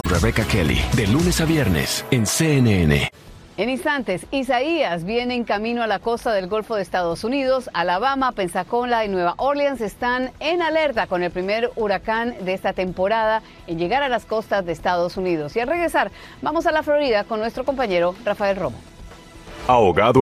Rebecca Kelly, de lunes a viernes en CNN. En instantes, Isaías viene en camino a la costa del Golfo de Estados Unidos. Alabama, Pensacola y Nueva Orleans están en alerta con el primer huracán de esta temporada en llegar a las costas de Estados Unidos. Y al regresar, vamos a la Florida con nuestro compañero Rafael Romo. Ahogado